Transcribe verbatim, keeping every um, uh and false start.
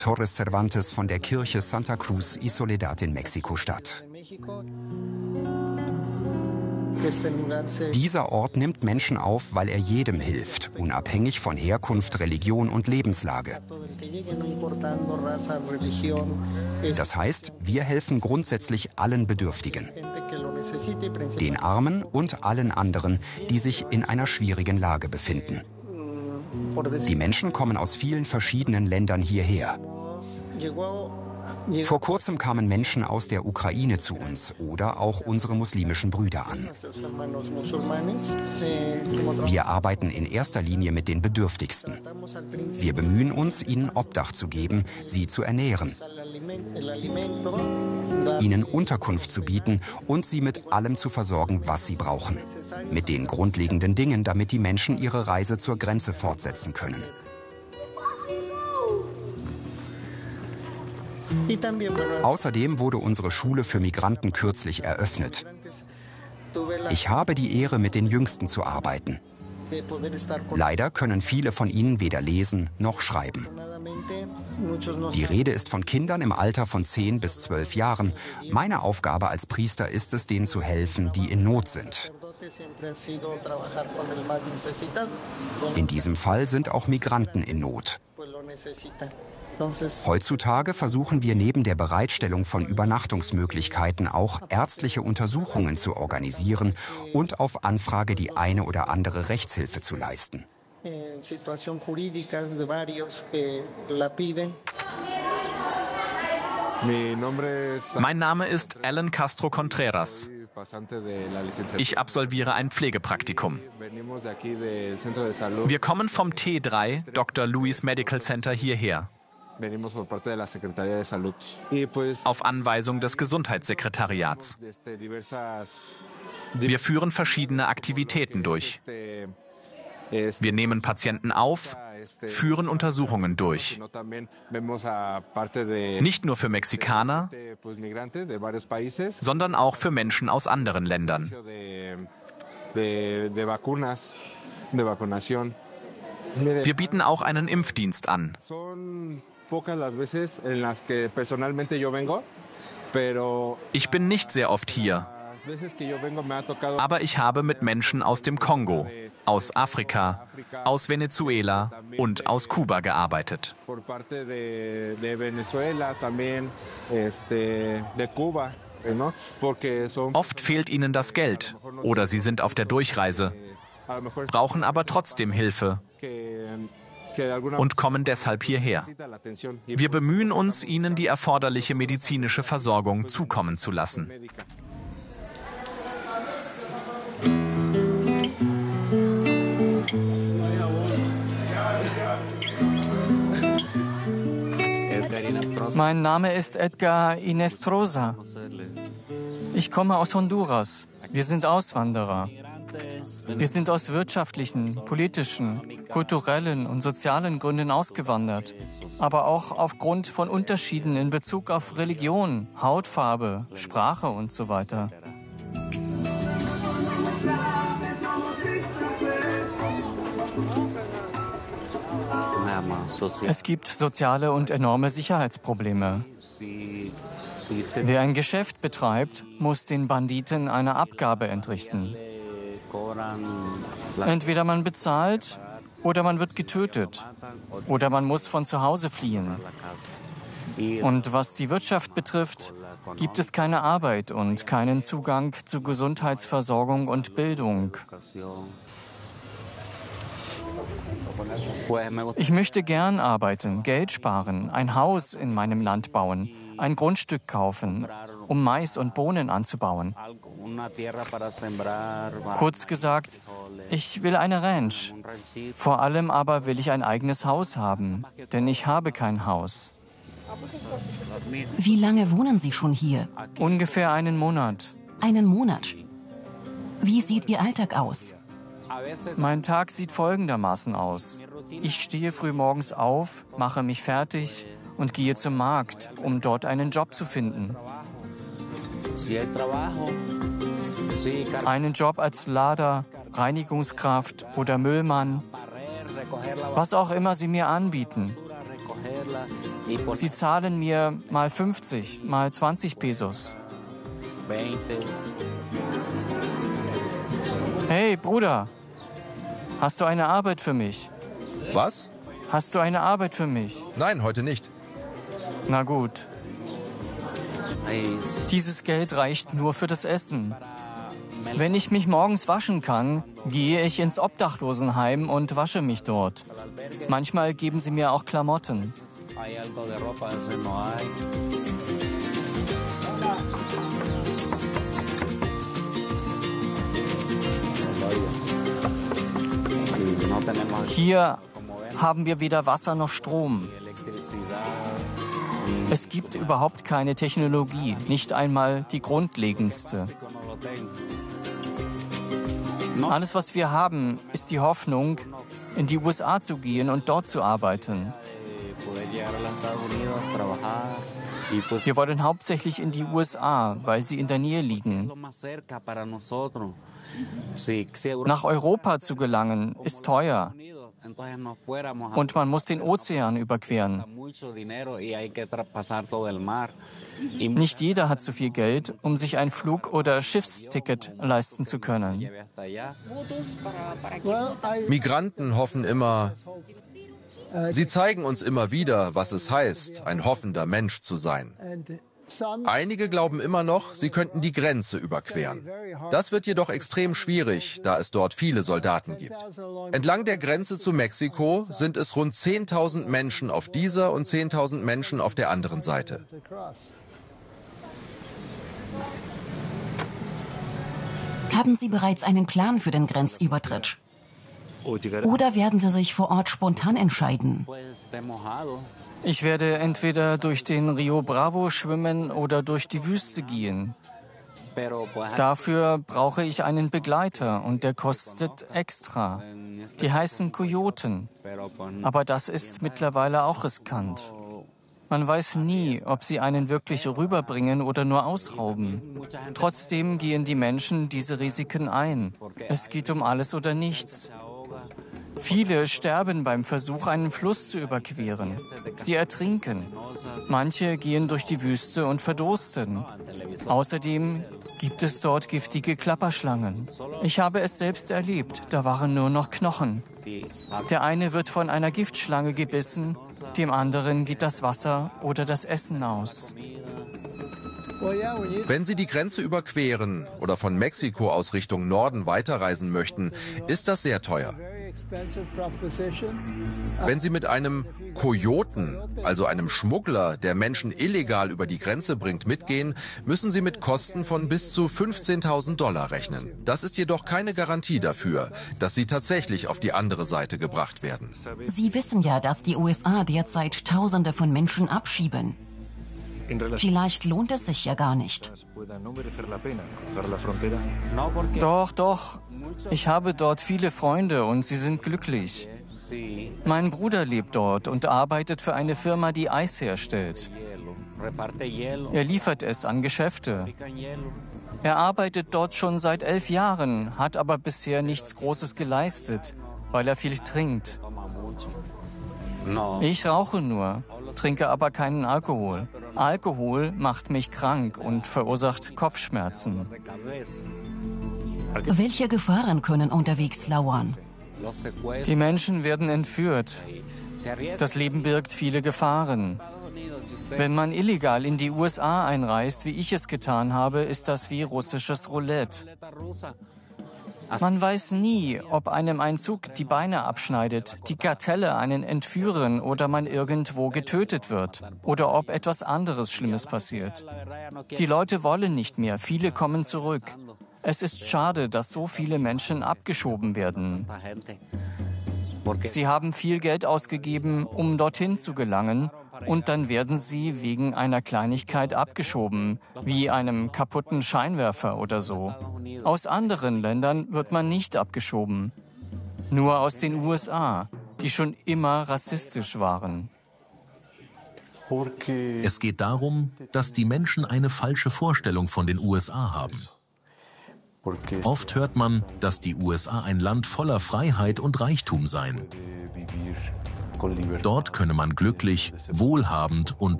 Torres Cervantes von der Kirche Santa Cruz y Soledad in Mexiko-Stadt. Dieser Ort nimmt Menschen auf, weil er jedem hilft, unabhängig von Herkunft, Religion und Lebenslage. Das heißt, wir helfen grundsätzlich allen Bedürftigen. Den Armen und allen anderen, die sich in einer schwierigen Lage befinden. Die Menschen kommen aus vielen verschiedenen Ländern hierher. Vor kurzem kamen Menschen aus der Ukraine zu uns oder auch unsere muslimischen Brüder an. Wir arbeiten in erster Linie mit den Bedürftigsten. Wir bemühen uns, ihnen Obdach zu geben, sie zu ernähren, ihnen Unterkunft zu bieten und sie mit allem zu versorgen, was sie brauchen. Mit den grundlegenden Dingen, damit die Menschen ihre Reise zur Grenze fortsetzen können. Außerdem wurde unsere Schule für Migranten kürzlich eröffnet. Ich habe die Ehre, mit den Jüngsten zu arbeiten. Leider können viele von ihnen weder lesen noch schreiben. Die Rede ist von Kindern im Alter von zehn bis zwölf Jahren. Meine Aufgabe als Priester ist es, denen zu helfen, die in Not sind. In diesem Fall sind auch Migranten in Not. Heutzutage versuchen wir neben der Bereitstellung von Übernachtungsmöglichkeiten auch ärztliche Untersuchungen zu organisieren und auf Anfrage die eine oder andere Rechtshilfe zu leisten. Mein Name ist Alan Castro Contreras. Ich absolviere ein Pflegepraktikum. Wir kommen vom T drei, Doktor Luis Medical Center, hierher. Auf Anweisung des Gesundheitssekretariats. Wir führen verschiedene Aktivitäten durch. Wir nehmen Patienten auf, führen Untersuchungen durch. Nicht nur für Mexikaner, sondern auch für Menschen aus anderen Ländern. Wir bieten auch einen Impfdienst an. Ich bin nicht sehr oft hier, aber ich habe mit Menschen aus dem Kongo, aus Afrika, aus Venezuela und aus Kuba gearbeitet. Oft fehlt ihnen das Geld oder sie sind auf der Durchreise, brauchen aber trotzdem Hilfe und kommen deshalb hierher. Wir bemühen uns, ihnen die erforderliche medizinische Versorgung zukommen zu lassen. Mein Name ist Edgar Inestrosa. Ich komme aus Honduras. Wir sind Auswanderer. Wir sind aus wirtschaftlichen, politischen, kulturellen und sozialen Gründen ausgewandert, aber auch aufgrund von Unterschieden in Bezug auf Religion, Hautfarbe, Sprache und so weiter. Es gibt soziale und enorme Sicherheitsprobleme. Wer ein Geschäft betreibt, muss den Banditen eine Abgabe entrichten. Entweder man bezahlt oder man wird getötet oder man muss von zu Hause fliehen. Und was die Wirtschaft betrifft, gibt es keine Arbeit und keinen Zugang zu Gesundheitsversorgung und Bildung. Ich möchte gern arbeiten, Geld sparen, ein Haus in meinem Land bauen, ein Grundstück kaufen, um Mais und Bohnen anzubauen. Kurz gesagt, ich will eine Ranch. Vor allem aber will ich ein eigenes Haus haben, denn ich habe kein Haus. Wie lange wohnen Sie schon hier? Ungefähr einen Monat. Einen Monat. Wie sieht Ihr Alltag aus? Mein Tag sieht folgendermaßen aus. Ich stehe früh morgens auf, mache mich fertig und gehe zum Markt, um dort einen Job zu finden. Einen Job als Lader, Reinigungskraft oder Müllmann, was auch immer sie mir anbieten. Sie zahlen mir mal fünfzig, mal zwanzig Pesos. Hey, Bruder, hast du eine Arbeit für mich? Was? Hast du eine Arbeit für mich? Nein, heute nicht. Na gut. Dieses Geld reicht nur für das Essen. Wenn ich mich morgens waschen kann, gehe ich ins Obdachlosenheim und wasche mich dort. Manchmal geben sie mir auch Klamotten. Hier haben wir weder Wasser noch Strom. Es gibt überhaupt keine Technologie, nicht einmal die grundlegendste. Alles, was wir haben, ist die Hoffnung, in die U S A zu gehen und dort zu arbeiten. Wir wollen hauptsächlich in die U S A, weil sie in der Nähe liegen. Nach Europa zu gelangen, ist teuer. Und man muss den Ozean überqueren. Nicht jeder hat so viel Geld, um sich ein Flug- oder Schiffsticket leisten zu können. Migranten hoffen immer, sie zeigen uns immer wieder, was es heißt, ein hoffender Mensch zu sein. Einige glauben immer noch, sie könnten die Grenze überqueren. Das wird jedoch extrem schwierig, da es dort viele Soldaten gibt. Entlang der Grenze zu Mexiko sind es rund zehntausend Menschen auf dieser und zehntausend Menschen auf der anderen Seite. Haben Sie bereits einen Plan für den Grenzübertritt? Oder werden Sie sich vor Ort spontan entscheiden? Ich werde entweder durch den Rio Bravo schwimmen oder durch die Wüste gehen. Dafür brauche ich einen Begleiter und der kostet extra. Die heißen Kojoten. Aber das ist mittlerweile auch riskant. Man weiß nie, ob sie einen wirklich rüberbringen oder nur ausrauben. Trotzdem gehen die Menschen diese Risiken ein. Es geht um alles oder nichts. Viele sterben beim Versuch, einen Fluss zu überqueren. Sie ertrinken. Manche gehen durch die Wüste und verdursten. Außerdem gibt es dort giftige Klapperschlangen. Ich habe es selbst erlebt, da waren nur noch Knochen. Der eine wird von einer Giftschlange gebissen, dem anderen geht das Wasser oder das Essen aus. Wenn Sie die Grenze überqueren oder von Mexiko aus Richtung Norden weiterreisen möchten, ist das sehr teuer. Wenn Sie mit einem Kojoten, also einem Schmuggler, der Menschen illegal über die Grenze bringt, mitgehen, müssen Sie mit Kosten von bis zu fünfzehntausend Dollar rechnen. Das ist jedoch keine Garantie dafür, dass Sie tatsächlich auf die andere Seite gebracht werden. Sie wissen ja, dass die U S A derzeit Tausende von Menschen abschieben. Vielleicht lohnt es sich ja gar nicht. Doch, doch. Ich habe dort viele Freunde und sie sind glücklich. Mein Bruder lebt dort und arbeitet für eine Firma, die Eis herstellt. Er liefert es an Geschäfte. Er arbeitet dort schon seit elf Jahren, hat aber bisher nichts Großes geleistet, weil er viel trinkt. Ich rauche nur, trinke aber keinen Alkohol. Alkohol macht mich krank und verursacht Kopfschmerzen. Welche Gefahren können unterwegs lauern? Die Menschen werden entführt. Das Leben birgt viele Gefahren. Wenn man illegal in die U S A einreist, wie ich es getan habe, ist das wie russisches Roulette. Man weiß nie, ob einem ein Zug die Beine abschneidet, die Kartelle einen entführen oder man irgendwo getötet wird. Oder ob etwas anderes Schlimmes passiert. Die Leute wollen nicht mehr, viele kommen zurück. Es ist schade, dass so viele Menschen abgeschoben werden. Sie haben viel Geld ausgegeben, um dorthin zu gelangen, und dann werden sie wegen einer Kleinigkeit abgeschoben, wie einem kaputten Scheinwerfer oder so. Aus anderen Ländern wird man nicht abgeschoben. Nur aus den U S A, die schon immer rassistisch waren. Es geht darum, dass die Menschen eine falsche Vorstellung von den U S A haben. Oft hört man, dass die U S A ein Land voller Freiheit und Reichtum seien. Dort könne man glücklich, wohlhabend und